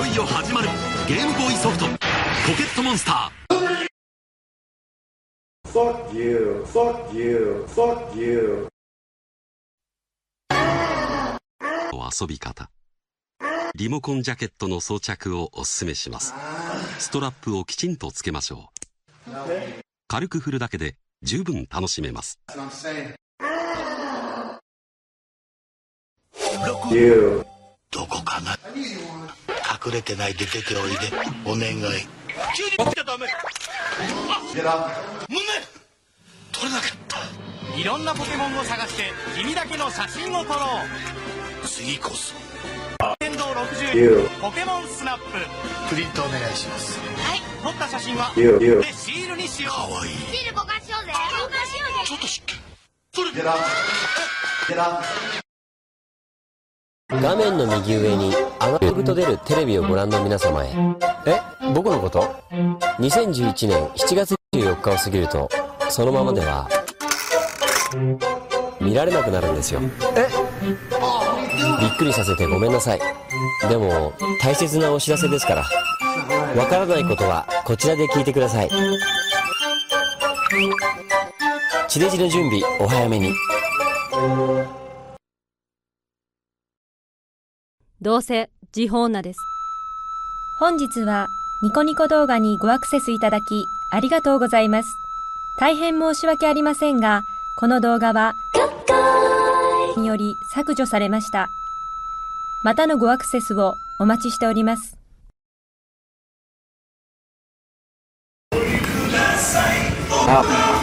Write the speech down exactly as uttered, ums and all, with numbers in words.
いよ始まるゲームボーイソフトポケットモンスター。 Fuck you, fuck you, fuck you。 遊び方、リモコンジャケットの装着をお勧めします。ストラップをきちんとつけましょう。軽く振るだけで十分楽しめます。 You。 どこかな、隠れてないで出ておいで、お願い。急に起きちゃダメ。あ、胸取れなかった。 いろんなポケモンを探して君だけの写真を撮ろう。 次こそ天道ろくじゅうポケモンスナップ。 プリントお願いします。 はい、撮った写真は You。 でシールにしよう。 かわいい。 シール交換しようぜ。交換しようぜ。 ちょっと知ってそれ。 画面の右上にアナログと出るテレビをご覧の皆様へ。え、僕のこと？にせんじゅういちねんしちがつじゅうよっかを過ぎるとそのままでは見られなくなるんですよ。え？びっくりさせてごめんなさい。でも大切なお知らせですから、わからないことはこちらで聞いてください。地デジの準備お早めに。 どうせ時報女です。 本日はニコニコ動画にごアクセスいただきありがとうございます。大変申し訳ありませんが、この動画はにより削除されました。またのごアクセスをお待ちしております。 あ